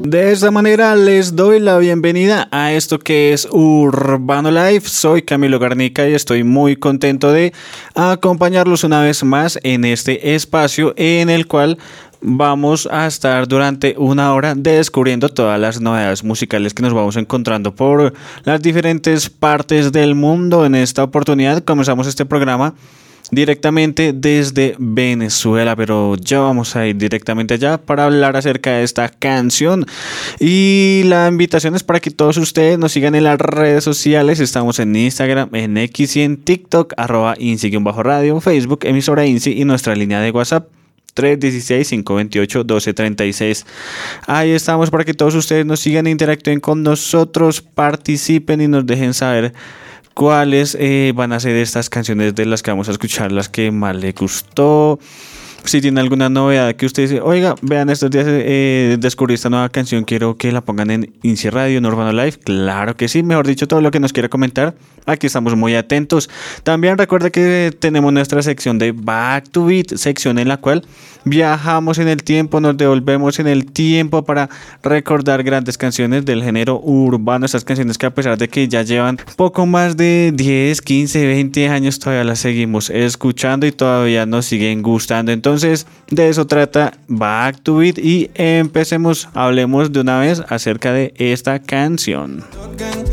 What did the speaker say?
De esta manera les doy la bienvenida a esto que es Urbano Life. Soy Camilo Garnica y estoy muy contento de acompañarlos una vez más en este espacio en el cual vamos a estar durante una hora descubriendo todas las novedades musicales que nos vamos encontrando por las diferentes partes del mundo. En esta oportunidad comenzamos este programa directamente desde Venezuela, pero ya vamos a ir directamente allá para hablar acerca de esta canción. Y la invitación es para que todos ustedes nos sigan en las redes sociales. Estamos en Instagram, en X y en TikTok, @INSI_radio, Facebook, emisora INSI y nuestra línea de WhatsApp 316-528-1236. Ahí estamos para que todos ustedes nos sigan e interactúen con nosotros, participen y nos dejen saber cuáles van a ser estas canciones de las que vamos a escuchar, las que más les gustó. Si tiene alguna novedad que usted dice, oiga, vean, estos días descubrí esta nueva canción, quiero que la pongan en INSI Radio, en Urbano Life. Claro que sí, mejor dicho, todo lo que nos quiera comentar, aquí estamos muy atentos. También recuerda que tenemos nuestra sección de Back to Beat, sección en la cual viajamos en el tiempo, nos devolvemos en el tiempo para recordar grandes canciones del género urbano. Estas canciones que, a pesar de que ya llevan poco más de 10, 15, 20 años, todavía las seguimos escuchando y todavía nos siguen gustando. Entonces, de eso trata Back to Beat y empecemos, hablemos de una vez acerca de esta canción.